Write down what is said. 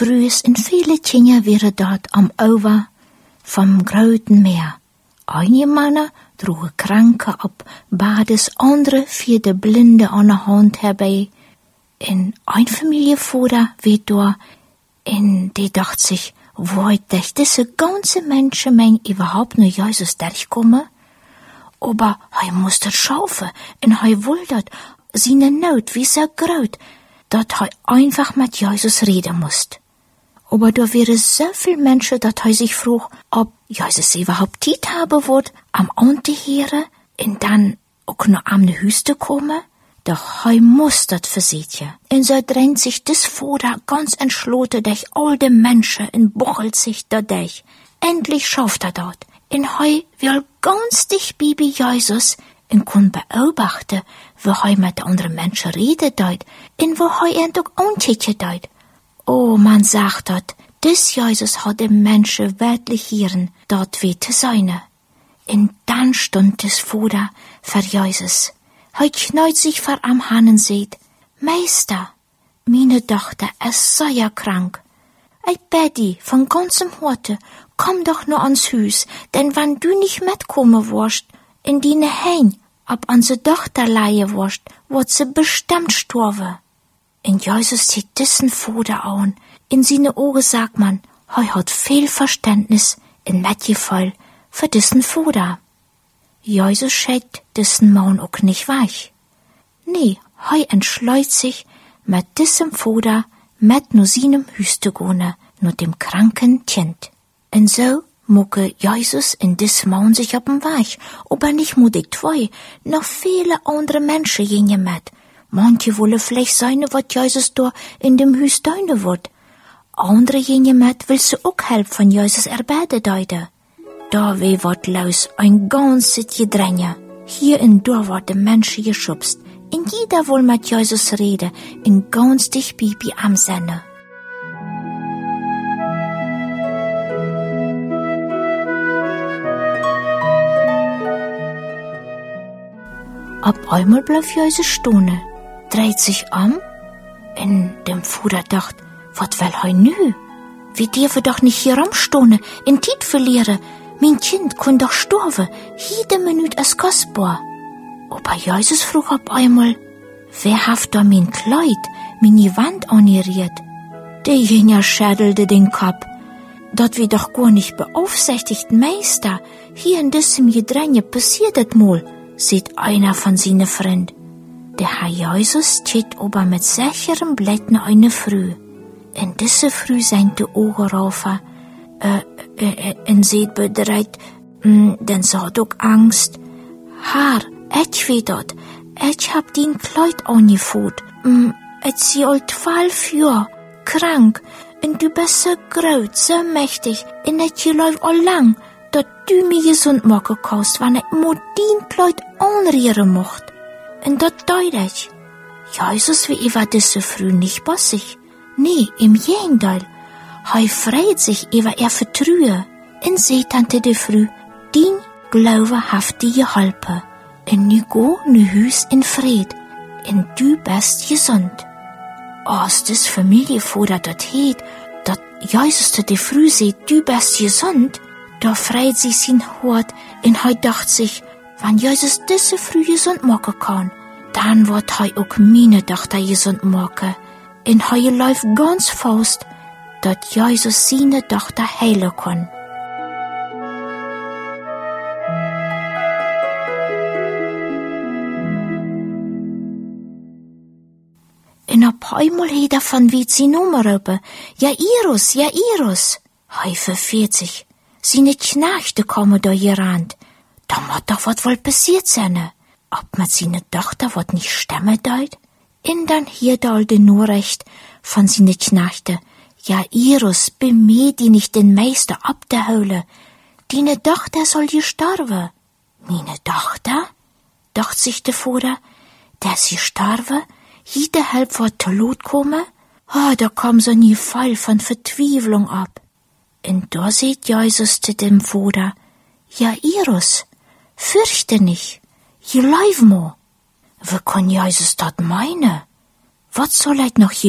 Bruis en viele Kinder waren dort am Ufer vom großen Meer. Einige Männer droegen Kranke ab Bades, andere vierden Blinde an der Hand herbei. En ein Familienvater wie da, en die dacht sich, wollt diese ganze Menschenmenge überhaupt nur Jesus durchkommen? Aber muss das schaffen, en will dat, seine Not wie so groß, dat einfach mit Jesus reden musst. Aber da wäre so viel Menschen, dat sich frug, ob Jesus überhaupt Zeit haben wird, am Ante hören, und dann auch noch am Hüste kommen. Doch muss dat versitje. En so drängt sich das Vater ganz entschlossen durch all die Menschen und bochelt sich dadurch. Endlich schafft dort. En will ganz dicht bei Jesus und kann beobachten, wo mit anderen Menschen redet dort, und wo endlich antietje dort. Oh, man sagt dat, des Jesus hat dem Menschen wirklich hieren, dort wie zu sein. Und dann stund des Vater für Jesus. Kneut sich vor am Hannen seht, Meister, meine Tochter ist sehr krank. Ich bitte von ganzem Herzen, komm doch nur ans Hus, denn wenn du nicht mitkommen wirst, in deine Heim, ob unsere Tochter leihe wirst, wird sie bestimmt sterben. Und Jesus sieht diesen Vater an, in seine Augen sagt man, hat viel Verständnis in Mitgefühl für diesen Vater. Jesus schickt diesen Mann auch nicht weich. Nee, entschleut sich mit diesem Vater mit nur seinem Hüste gehen, nur dem kranken Kind. Und so mucke Jesus in diesem Mann sich auf den Weg, aber nicht mutig zwei, noch viele andere Menschen gehen mit. Manche wollen vielleicht sein, was Jesus da in dem Hüst deine wird. Andere gehen mit, will sie auch helfen von Jesus erbeten deuten. Da wird los ein ganzes Gedränge. Hier und da werden Menschen geschubst. Und jeder will mit Jesus reden, in ganz dich Bibi am Sinne. Ab einmal bleibt Jesus stehen, dreht sich und dem Vater dacht, wat will nü? Wir dürfen doch nicht hier rumstehen, in Zeit verlieren. Mein Kind kann doch sterben, jede Minute ist kostbar. Aber Jesus frug ab einmal, wer haft da mein Kleid, meine Wand angerührt? Derjenige schädelte den Kopf. Dat wir doch gar nicht beaufsichtigt, Meister. Hier in diesem Gedränge passiert das mal, sieht einer von seinen Freunden. Der Herr Jesus steht aber mit sicherem Blätten eine Früh. In diese Früh sind die Augen rauf, en seht bedreht, denn sie hat auch Angst. Herr, ich weet dat, ich hab den Kleid angefoot. Ich sie all 12 Jahre, krank, und du bist so groß, so mächtig, und ich läuft all lang, dat du mir gesund machen kannst, wenn ich nur den Kleid anrühren mocht. Und dat deut ich. Jesus wie über diese Früh nicht passig. Nee, im Gegenteil. Freut sich über Vertrühe. Und sie tante de Früh, din Glaube haft dir geholpen. Und nu go nu Hus in Fried. Und du bist gesund. Als das Familienvater dat heet, dat Jesus de Früh seht, du bist gesund, da freut sich sein Hort und dacht sich, wenn Jesus diese Früh gesund machen kann, dann wird auch meine Tochter gesund machen. Und läuft ganz fast, dat Jesus seine Tochter heilen kann. Und auf einmal hat von wie sie Nummer rufen. Jairus, Jairus. Verfehlt sich. Seine Knechte kommen da gerannt. Da muss doch was wohl passiert sein. Ob mit seiner Tochter wat nicht stemmen deut? Und dann hier all die Nachricht von seine Knechte. Jairus, bemühe die nicht den Meister abzuholen. Deine Tochter soll gestorben. Meine Tochter? Dacht sich der Vater, dass sie sterben? Jede halb wird zu Lot kommen? Da kam so nie Fall von Verzweiflung ab. Und da sieht Jesus zu dem Vater, Jairus, fürchte nicht, je leib mo. Wie kann Jesus dat meinen? Was soll noch